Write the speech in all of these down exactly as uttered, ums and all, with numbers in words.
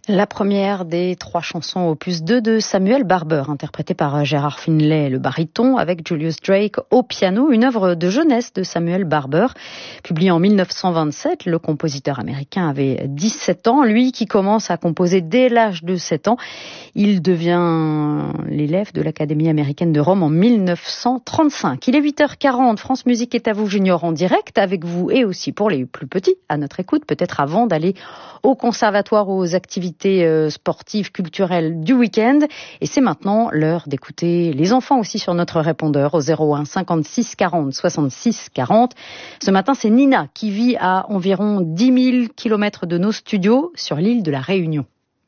La première des trois chansons opus deux de Samuel Barber, interprétée par Gérard Finlay, le baryton, avec Julius Drake au piano, une œuvre de jeunesse de Samuel Barber. Publiée en mille neuf cent vingt-sept, le compositeur américain avait dix-sept ans. Lui qui commence à composer dès l'âge de sept ans, il devient l'élève de l'Académie américaine de Rome en mille neuf cent trente-cinq. Il est huit heures quarante, France Musique est à vous Junior en direct avec vous et aussi pour les plus petits à notre écoute, peut-être avant d'aller au conservatoire, aux activités sportives, culturelles du week-end. Et c'est maintenant l'heure d'écouter les enfants aussi sur notre répondeur au zéro un cinquante-six quarante soixante-six quarante. Ce matin, c'est Nina qui vit à environ dix mille kilomètres de nos studios sur l'île de la Réunion.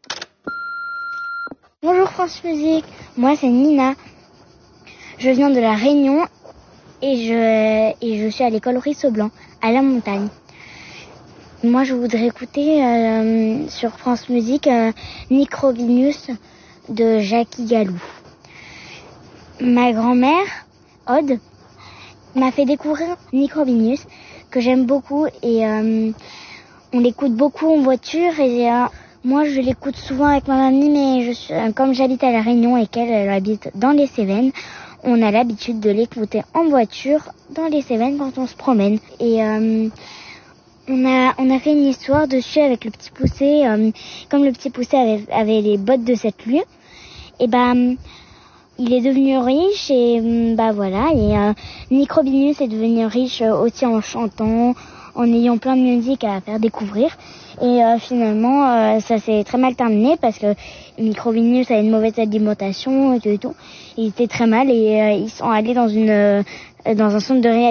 Bonjour France Musique, moi c'est Nina. Je viens de la Réunion et je, et je suis à l'école Ruisseau-Blanc, à la montagne. Moi, je voudrais écouter euh, sur France Musique euh, Microbinus de Jackie Galou. Ma grand-mère, Aude, m'a fait découvrir Microbinus, que j'aime beaucoup et euh, on l'écoute beaucoup en voiture. Et euh, moi, je l'écoute souvent avec ma mamie, mais je suis, euh, comme j'habite à La Réunion et qu'elle elle habite dans les Cévennes, on a l'habitude de l'écouter en voiture dans les Cévennes quand on se promène. Et euh, On a, on a fait une histoire dessus avec le petit poussé. Euh, comme le petit poussé avait, avait les bottes de cette lue, et ben, il est devenu riche et bah voilà. Et euh, Microbinus est devenu riche aussi en chantant, en ayant plein de musique à faire découvrir. Et euh, finalement, euh, ça s'est très mal terminé parce que Microbinus a une mauvaise alimentation et tout. Et tout. Il était très mal et euh, ils sont allés dans une, euh, dans un centre de réhabilitation.